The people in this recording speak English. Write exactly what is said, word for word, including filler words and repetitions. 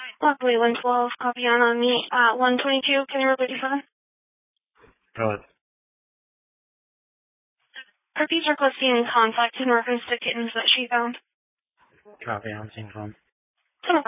Luckily, one twelve, copy on on me. Uh, one twenty-two, can you repeat thirty-seven? Go ahead. Herpes requesting contact in reference to kittens that she found. Copy on scene phone.